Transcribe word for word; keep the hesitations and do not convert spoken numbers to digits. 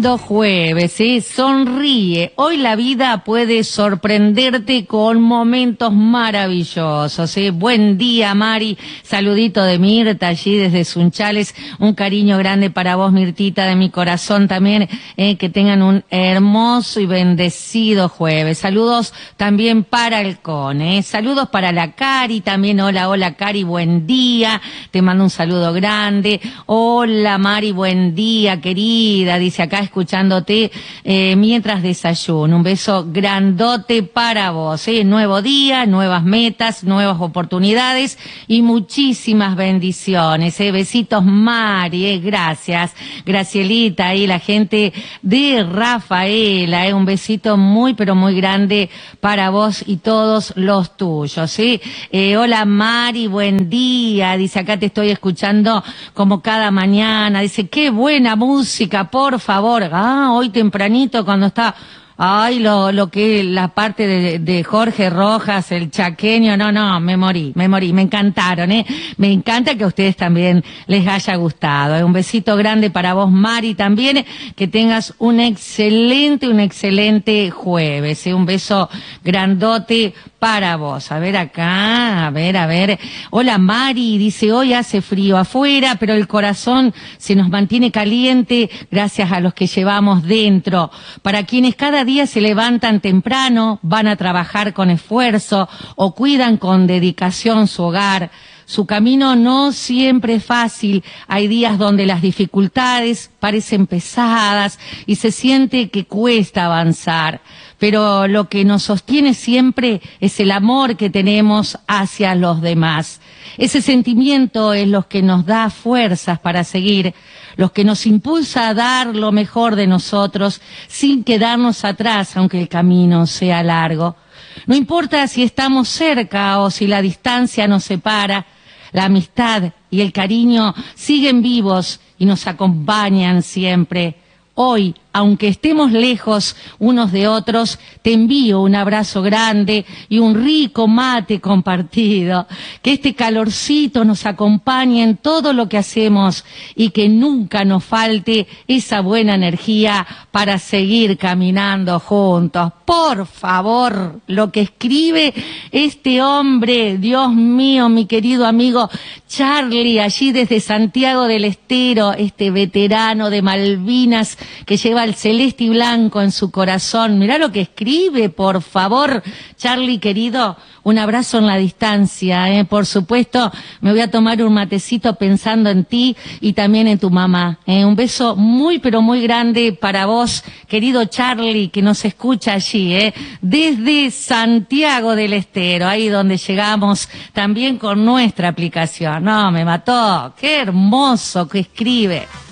lindo jueves, ¿eh? Sonríe. Hoy la vida puede sorprenderte con momentos maravillosos, ¿eh? Buen día, Mari. Saludito de Mirta allí desde Sunchales. Un cariño grande para vos, Mirtita, de mi corazón también. Eh, que tengan un hermoso y bendecido jueves. Saludos también para el Cone, ¿eh? Saludos para la Cari también. Hola, hola, Cari, buen día. Te mando un saludo grande. Hola, Mari, buen día, querida. Dice acá escuchándote eh, mientras desayuno. Un beso grandote para vos, ¿eh? Nuevo día, nuevas metas, nuevas oportunidades y muchísimas bendiciones, ¿eh? Besitos, Mari, ¿eh? Gracias. Gracielita y la gente de Rafaela, ¿eh? Un besito muy, pero muy grande para vos y todos los tuyos, ¿sí? Eh, hola, Mari, buen día. Dice acá te estoy escuchando como cada mañana. Dice, qué buena música, por favor. Ah, hoy tempranito cuando está... Ay, lo, lo que, la parte de, de Jorge Rojas, el chaqueño, no, no, me morí, me morí, me encantaron, ¿eh? Me encanta que a ustedes también les haya gustado, ¿eh? Un besito grande para vos, Mari, también, ¿eh? Que tengas un excelente, un excelente jueves, ¿eh? Un beso grandote para vos. A ver acá, a ver, a ver. Hola, Mari, dice, hoy hace frío afuera, pero el corazón se nos mantiene caliente gracias a los que llevamos dentro. Para quienes cada día se levantan temprano, van a trabajar con esfuerzo o cuidan con dedicación su hogar. Su camino no siempre es fácil. Hay días donde las dificultades parecen pesadas y se siente que cuesta avanzar. Pero lo que nos sostiene siempre es el amor que tenemos hacia los demás. Ese sentimiento es lo que nos da fuerzas para seguir, lo que nos impulsa a dar lo mejor de nosotros sin quedarnos atrás, aunque el camino sea largo. No importa si estamos cerca o si la distancia nos separa, la amistad y el cariño siguen vivos y nos acompañan siempre. Hoy, aunque estemos lejos unos de otros, te envío un abrazo grande y un rico mate compartido. Que este calorcito nos acompañe en todo lo que hacemos y que nunca nos falte esa buena energía para seguir caminando juntos. Por favor, lo que escribe este hombre, Dios mío, mi querido amigo Charlie, allí desde Santiago del Estero, este veterano de Malvinas que lleva el celeste y blanco en su corazón. Mirá lo que escribe, por favor, Charlie querido, un abrazo en la distancia, ¿eh? Por supuesto, me voy a tomar un matecito pensando en ti y también en tu mamá, ¿eh? Un beso muy, pero muy grande para vos, querido Charlie, que nos escucha allí, ¿eh? Desde Santiago del Estero, ahí donde llegamos también con nuestra aplicación. No, me mató, qué hermoso que escribe.